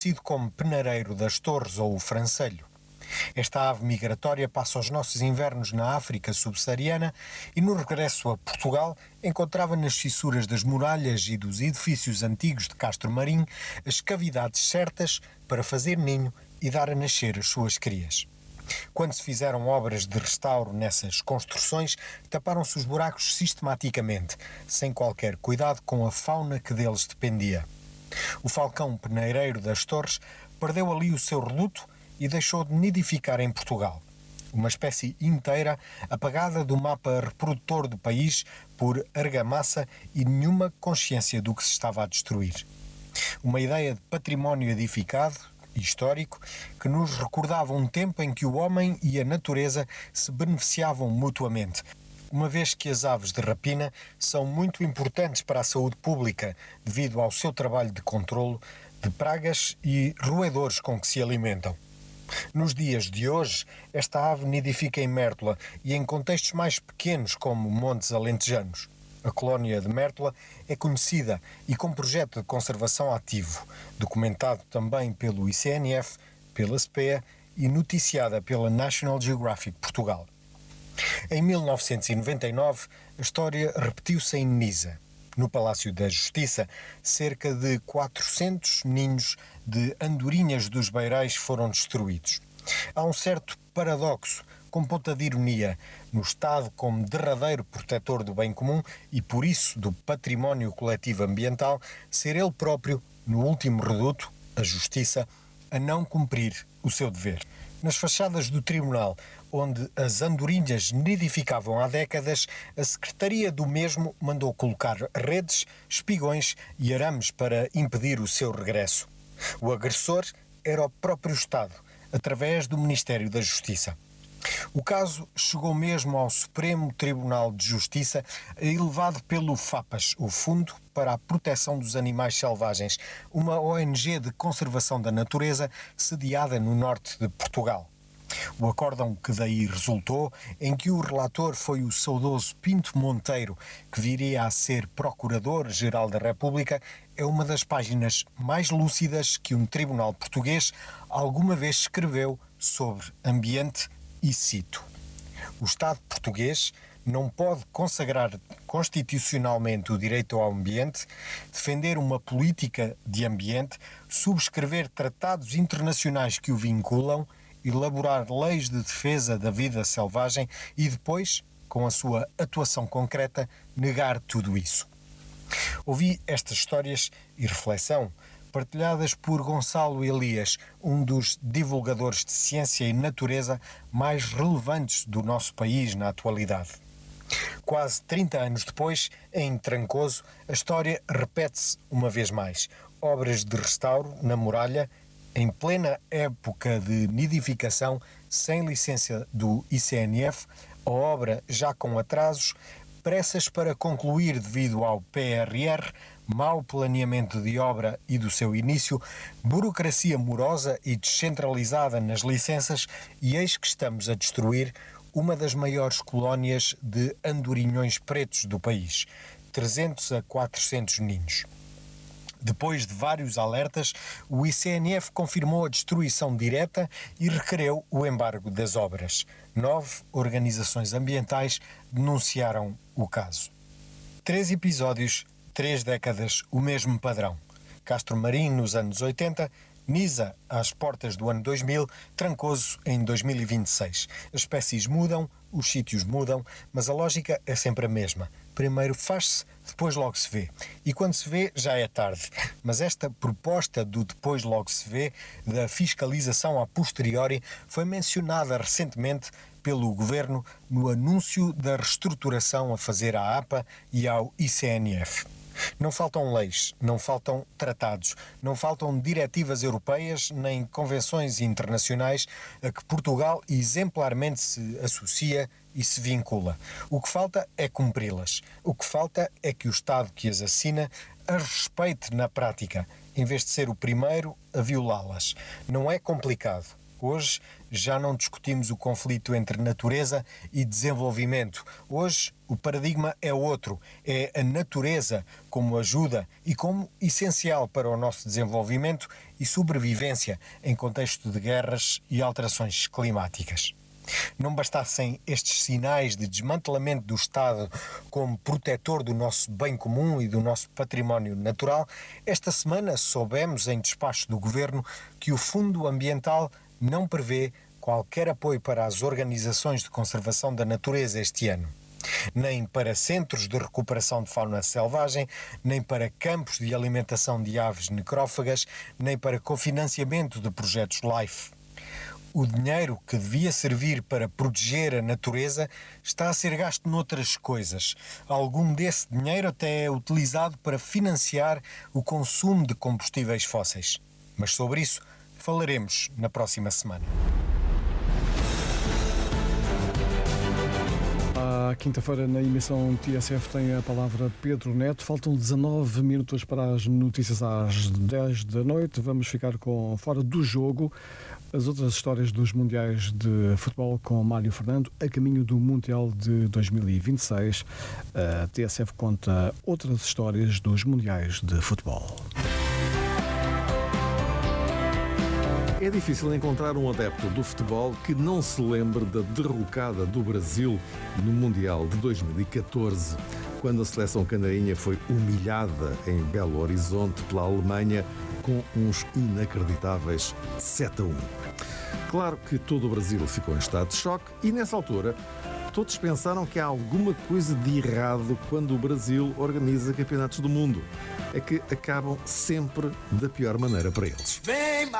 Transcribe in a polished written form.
conhecido como penareiro das torres ou o francelho. Esta ave migratória passa os nossos invernos na África subsaariana e no regresso a Portugal encontrava nas fissuras das muralhas e dos edifícios antigos de Castro Marim as cavidades certas para fazer ninho e dar a nascer as suas crias. Quando se fizeram obras de restauro nessas construções, taparam-se os buracos sistematicamente, sem qualquer cuidado com a fauna que deles dependia. O falcão peneireiro das torres perdeu ali o seu reduto e deixou de nidificar em Portugal. Uma espécie inteira apagada do mapa reprodutor do país por argamassa e nenhuma consciência do que se estava a destruir. Uma ideia de património edificado, histórico, que nos recordava um tempo em que o homem e a natureza se beneficiavam mutuamente, uma vez que as aves de rapina são muito importantes para a saúde pública devido ao seu trabalho de controlo de pragas e roedores com que se alimentam. Nos dias de hoje, esta ave nidifica em Mértola e em contextos mais pequenos como montes alentejanos. A colónia de Mértola é conhecida e com projeto de conservação ativo, documentado também pelo ICNF, pela SPEA e noticiada pela National Geographic Portugal. Em 1999, a história repetiu-se em Nisa. No Palácio da Justiça, cerca de 400 ninhos de andorinhas dos beirais foram destruídos. Há um certo paradoxo, com ponta de ironia, no Estado como derradeiro protetor do bem comum e, por isso, do património coletivo ambiental, ser ele próprio, no último reduto, a Justiça, a não cumprir o seu dever. Nas fachadas do tribunal, onde as andorinhas nidificavam há décadas, a secretaria do mesmo mandou colocar redes, espigões e arames para impedir o seu regresso. O agressor era o próprio Estado, através do Ministério da Justiça. O caso chegou mesmo ao Supremo Tribunal de Justiça, elevado pelo FAPAS, o Fundo para a Proteção dos Animais Selvagens, uma ONG de conservação da natureza sediada no norte de Portugal. O acórdão que daí resultou, em que o relator foi o saudoso Pinto Monteiro, que viria a ser Procurador-Geral da República, é uma das páginas mais lúcidas que um tribunal português alguma vez escreveu sobre ambiente. E cito: o Estado português não pode consagrar constitucionalmente o direito ao ambiente, defender uma política de ambiente, subscrever tratados internacionais que o vinculam, elaborar leis de defesa da vida selvagem e depois, com a sua atuação concreta, negar tudo isso. Ouvi estas histórias e reflexão partilhadas por Gonçalo Elias, um dos divulgadores de ciência e natureza mais relevantes do nosso país na atualidade. Quase 30 anos depois, em Trancoso, a história repete-se uma vez mais. Obras de restauro na muralha, em plena época de nidificação, sem licença do ICNF, a obra já com atrasos, pressas para concluir devido ao PRR, mau planeamento de obra e do seu início, burocracia morosa e descentralizada nas licenças e eis que estamos a destruir uma das maiores colónias de andorinhões pretos do país, 300 a 400 ninhos. Depois de vários alertas, o ICNF confirmou a destruição direta e requereu o embargo das obras. 9 organizações ambientais denunciaram o caso. 3 episódios, 3 décadas, o mesmo padrão. Castro Marim nos anos 80, Nisa às portas do ano 2000, Trancoso em 2026. As espécies mudam, os sítios mudam, mas a lógica é sempre a mesma. Primeiro faz-se, depois logo se vê. E quando se vê, já é tarde. Mas esta proposta do depois logo se vê, da fiscalização a posteriori, foi mencionada recentemente pelo Governo no anúncio da reestruturação a fazer à APA e ao ICNF. Não faltam leis, não faltam tratados, não faltam diretivas europeias nem convenções internacionais a que Portugal exemplarmente se associa e se vincula. O que falta é cumpri-las. O que falta é que o Estado que as assina as respeite na prática, em vez de ser o primeiro a violá-las. Não é complicado. Hoje já não discutimos o conflito entre natureza e desenvolvimento. Hoje o paradigma é outro. É a natureza como ajuda e como essencial para o nosso desenvolvimento e sobrevivência em contexto de guerras e alterações climáticas. Não bastassem estes sinais de desmantelamento do Estado como protetor do nosso bem comum e do nosso património natural, esta semana soubemos em despacho do Governo que o Fundo Ambiental não prevê qualquer apoio para as organizações de conservação da natureza este ano. Nem para centros de recuperação de fauna selvagem, nem para campos de alimentação de aves necrófagas, nem para cofinanciamento de projetos LIFE. O dinheiro que devia servir para proteger a natureza está a ser gasto noutras coisas. Algum desse dinheiro até é utilizado para financiar o consumo de combustíveis fósseis. Mas sobre isso falaremos na próxima semana. À quinta-feira, na emissão TSF, tem a palavra Pedro Neto. Faltam 19 minutos para as notícias às 10 da noite. Vamos ficar com Fora do Jogo, as outras histórias dos Mundiais de Futebol com Mário Fernando, a caminho do Mundial de 2026. A TSF conta outras histórias dos Mundiais de Futebol. É difícil encontrar um adepto do futebol que não se lembre da derrocada do Brasil no Mundial de 2014, quando a seleção canarinha foi humilhada em Belo Horizonte pela Alemanha com uns inacreditáveis 7-1. Claro que todo o Brasil ficou em estado de choque e, nessa altura, todos pensaram que há alguma coisa de errado quando o Brasil organiza campeonatos do mundo. É que acabam sempre da pior maneira para eles.